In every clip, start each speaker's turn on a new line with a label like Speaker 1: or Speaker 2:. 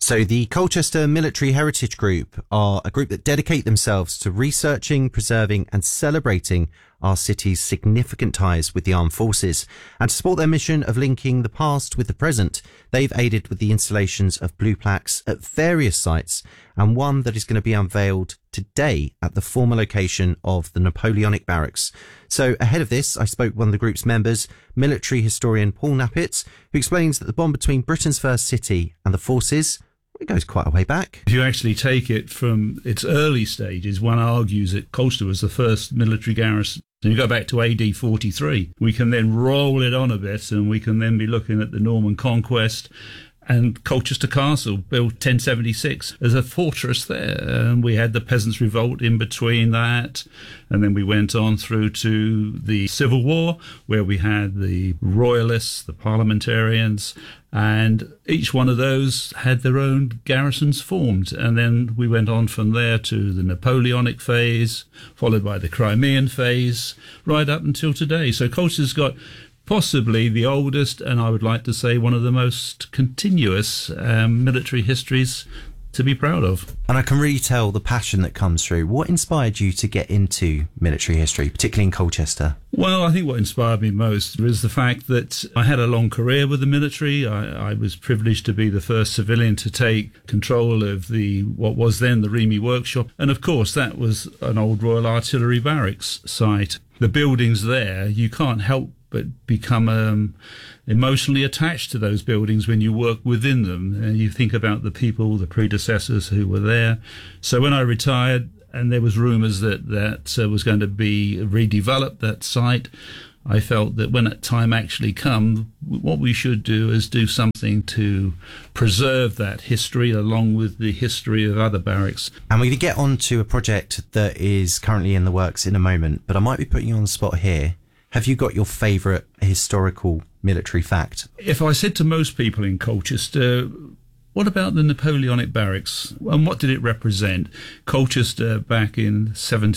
Speaker 1: So the Colchester Military Heritage Group are a group that dedicate themselves to researching, preserving and celebrating our city's significant ties with the armed forces. And to support their mission of linking the past with the present, they've aided with the installations of blue plaques at various sites, and one that is going to be unveiled today at the former location of the Napoleonic Barracks. So ahead of this, I spoke with one of the group's members, military historian Paul Knappett, who explains that the bond between Britain's first city and the forces, it goes quite a way back.
Speaker 2: If you actually take it from its early stages, one argues that Colchester was the first military garrison. And you go back to AD 43, we can then roll it on a bit and we can then be looking at the Norman conquest and Colchester Castle, built 1076 as a fortress there. And we had the Peasants' Revolt in between that. And then we went on through to the Civil War, where we had the Royalists, the Parliamentarians, and each one of those had their own garrisons formed. And then we went on from there to the Napoleonic phase, followed by the Crimean phase, right up until today. So Colchester's got possibly the oldest, and I would like to say one of the most continuous military histories to be proud of.
Speaker 1: And I can really tell the passion that comes through. What inspired you to get into military history, particularly in Colchester?
Speaker 2: Well, I think what inspired me most was the fact that I had a long career with the military. I was privileged to be the first civilian to take control of what was then the Remy Workshop. And of course, that was an old Royal Artillery Barracks site. The buildings there, you can't help but become emotionally attached to those buildings when you work within them. And you think about the people, the predecessors who were there. So when I retired, and there was rumours that was going to be redeveloped, that site, I felt that when that time actually come, what we should do is do something to preserve that history along with the history of other barracks.
Speaker 1: And we're going to get on to a project that is currently in the works in a moment, but I might be putting you on the spot here. Have you got your favourite historical military fact?
Speaker 2: If I said to most people in Colchester, what about the Napoleonic Barracks? And what did it represent? Colchester back in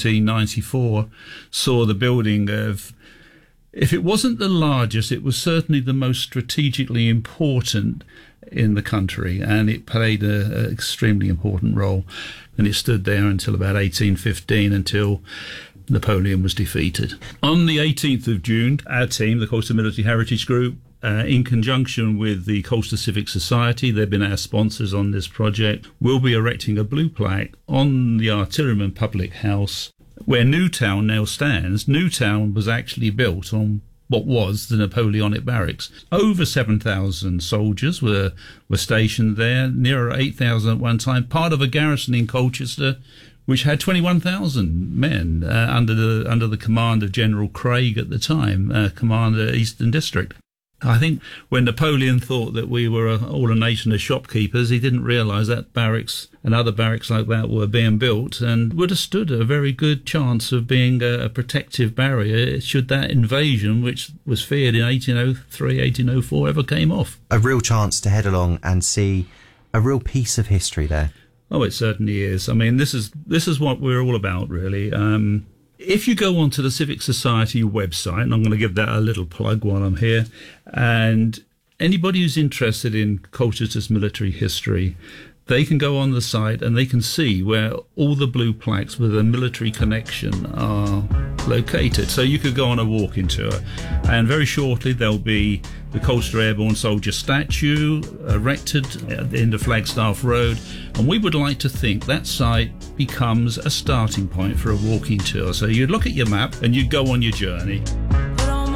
Speaker 2: 1794 saw the building of, if it wasn't the largest, it was certainly the most strategically important in the country, and it played an extremely important role. And it stood there until about 1815, until Napoleon was defeated. On the 18th of June, our team, the Colchester Military Heritage Group, in conjunction with the Colchester Civic Society, they've been our sponsors on this project, will be erecting a blue plaque on the Artilleryman Public House where Newtown now stands. Newtown was actually built on what was the Napoleonic Barracks. Over 7,000 soldiers were stationed there, nearer 8,000 at one time, part of a garrison in Colchester which had 21,000 men under the command of General Craig at the time, Commander Eastern District. I think when Napoleon thought that we were all a nation of shopkeepers, he didn't realise that barracks and other barracks like that were being built and would have stood a very good chance of being a protective barrier should that invasion, which was feared in 1803, 1804, ever came off.
Speaker 1: A real chance to head along and see a real piece of history there.
Speaker 2: Oh, it certainly is. I mean, this is what we're all about, really. If you go onto the Civic Society website, and I'm going to give that a little plug while I'm here, and anybody who's interested in Colchester's military history, they can go on the site and they can see where all the blue plaques with a military connection are located. So you could go on a walking tour, and very shortly there'll be the Colchester Airborne Soldier statue erected at the end of Flagstaff Road, and we would like to think that site becomes a starting point for a walking tour. So you'd look at your map and you'd go on your journey.